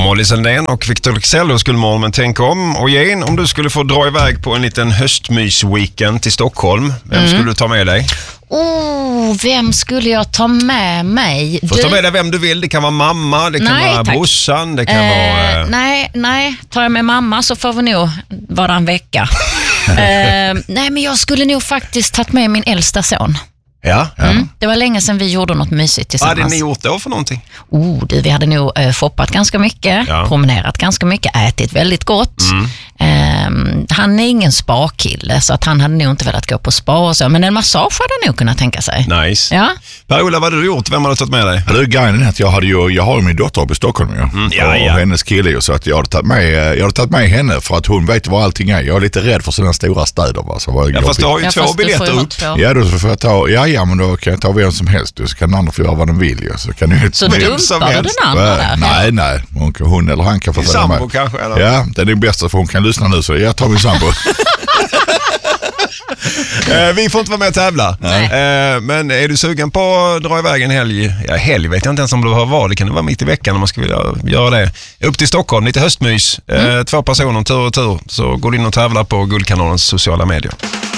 Molly Sandén och Victor Leksell skulle mål, men tänk om Jane, om du skulle få dra iväg på en liten höstmysweekend till Stockholm, vem skulle du ta med dig? Vem skulle jag ta med mig? Får ta med dig vem du vill. Det kan vara mamma, det kan vara brorsan, det kan vara... Nej, tar jag med mamma så får vi nog vara en vecka. Nej, men jag skulle nog faktiskt tagit med min äldsta son. Ja. Det var länge sedan vi gjorde något mysigt tillsammans. Vad hade ni gjort då för någonting? Vi hade nog shoppat ganska mycket, promenerat ganska mycket, ätit väldigt gott. Han är ingen spa-kille, så att han hade nog inte velat gå på spa och så, men en massage hade han nog kunnat tänka sig. Nice. Ja. Per-Ola, vad hade du gjort? Vem hade du tagit med dig? Det är grejen att jag har ju min dotter uppe i Stockholm och hennes kille, så att jag hade tagit med henne för att hon vet var allting är. Jag är lite rädd för sådana stora städer. Fast du har ju två biljetter upp. Ja, då får jag ta, men då kan jag ta vem som helst. Så kan den andra få göra vad den vill. Så dumpar du den andra där? Nej. Hon eller han kan få följa med. Sambo kanske? Eller? Ja, det är det bästa, för hon kan lyssna nu, så jag tar min sambo. Vi får inte vara med och tävla. Men är du sugen på att dra iväg en helg? Ja, helg vet jag inte ens om det var. Det kan vara mitt i veckan om man skulle vilja göra det. Upp till Stockholm, lite höstmys. 2 personer tur och tur. Så går du in och tävlar på Guldkanalens sociala medier.